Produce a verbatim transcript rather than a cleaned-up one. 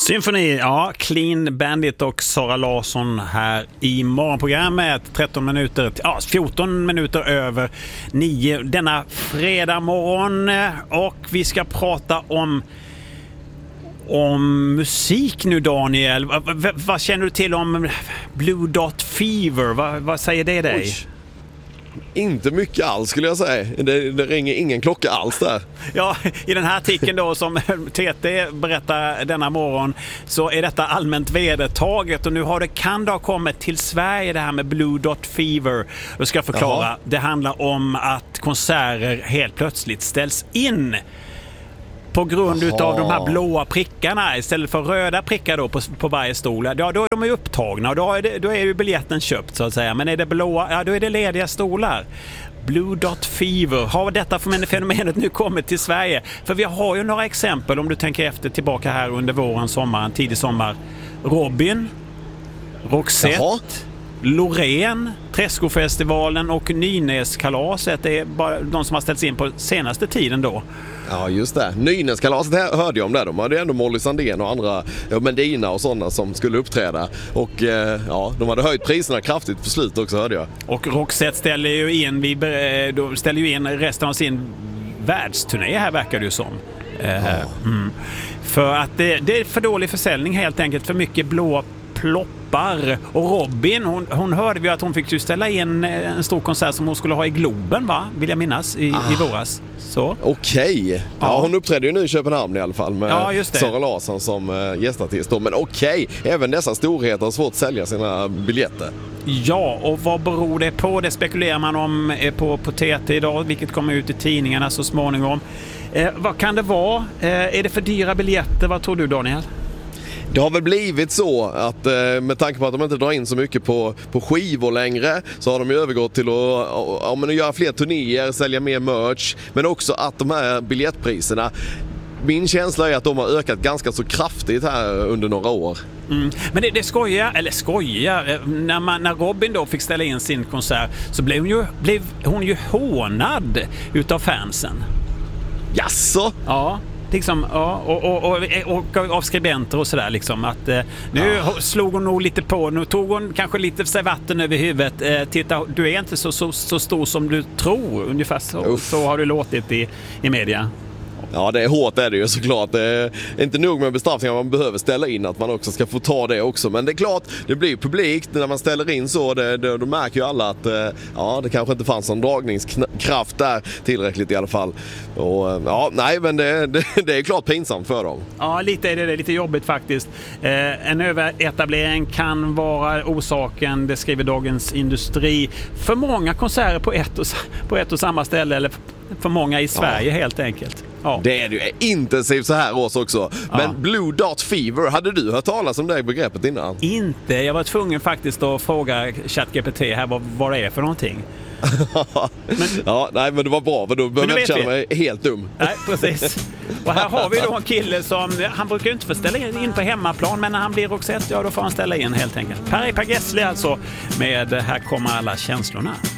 Symfoni, ja, Clean Bandit och Sara Larsson här i morgonprogrammet. tretton minuter, ja, fjorton minuter över nio denna fredag morgon. Och vi ska prata om om musik nu, Daniel. V- v- vad känner du till om Blue Dot Fever? Va- vad säger det dig? Oj. Inte mycket alls skulle jag säga. Det, det ringer ingen klocka alls där. Ja, i den här artikeln då som T T berättar denna morgon så är detta allmänt vedertaget och nu har det kan det ha kommit till Sverige det här med Blue Dot Fever. Jag ska förklara. Jaha. Det handlar om att konserter helt plötsligt ställs in på grund Aha. utav de här blåa prickarna istället för röda prickar då på, på varje stol. Ja, då är de ju upptagna och då är, det, då är ju biljetten köpt så att säga. Men är det blåa, ja då är det lediga stolar. Blue Dot Fever. Har detta fenomenet nu kommit till Sverige? För vi har ju några exempel om du tänker efter tillbaka här under våren, sommaren, tidig sommar. Robin, Roxette, Jaha. Loreen, Träskofestivalen och Nynäskalaset är bara de som har ställts in på senaste tiden då. Ja, just det. Nynäskalaset hörde jag om det. De hade ändå Molly Sandén och andra, ja, Medina och sådana som skulle uppträda. Och eh, ja, de hade höjt priserna kraftigt på slut också, hörde jag. Och Roxette ställer ju in, vi, då ställer ju in resten av sin världsturné här verkar det ju som. Eh, ja. mm. För att det, det är för dålig försäljning helt enkelt. För mycket blå ploppar. Och Robin, hon, hon hörde vi att hon fick ju ställa in en stor konsert som hon skulle ha i Globen, va? Vill jag minnas, i, ah. i våras. Så. Okej. Ja. Ja, hon uppträdde ju nu i Köpenhamn i alla fall med ja, Sara Larsson som uh, gästartist. Men okej, även dessa storheter har svårt att sälja sina biljetter. Ja, och vad beror det på? Det spekulerar man om på, på T T idag, vilket kommer ut i tidningarna så småningom. Eh, vad kan det vara? Eh, är det för dyra biljetter? Vad tror du, Daniel? Det har väl blivit så att med tanke på att de inte drar in så mycket på, på skivor längre så har de ju övergått till att, ja, men att göra fler turnéer, sälja mer merch, men också att de här biljettpriserna, min känsla är att de har ökat ganska så kraftigt här under några år. Mm. Men det, det skojar, eller skojar, när, man, när Robin då fick ställa in sin konsert så blev hon ju, blev hon ju hånad utav fansen. Jaså? Ja. Liksom, ja, och, och, och, och av skribenter och sådär liksom att eh, nu ja. slog hon nog lite på, nu tog hon kanske lite sig vatten över huvudet, eh, titta, du är inte så, så, så stor som du tror, ungefär så, så har du låtit i, i media. Ja, det är hårt är det ju såklart. Det är inte nog med bestraffningar man behöver ställa in, att man också ska få ta det också. Men det är klart, det blir publikt när man ställer in så. Det, det, då märker ju alla att ja, det kanske inte fanns någon dragningskraft där tillräckligt i alla fall. Och ja, nej, men det, det, det är klart pinsamt för dem. Ja, lite är det, det är lite jobbigt faktiskt. Eh, en överetablering kan vara orsaken, det skriver Dagens Industri. För många konserter på ett och, på ett och samma ställe, eller för många i Sverige ja. helt enkelt. Ja. Det är ju intensivt så här års också. Men ja. Blue Dot Fever, hade du hört talas om det begreppet innan? Inte, jag var tvungen faktiskt att fråga ChatGPT här vad, vad det är för någonting. men, ja, nej men det var bra, för då behöver jag inte känna mig helt dum. Nej, precis. Och här har vi då en kille som, han brukar ju inte få ställa in på hemmaplan, men när han blir Roxette, ja då får han ställa in helt enkelt. Per, Per Gessle alltså, med Här kommer alla känslorna.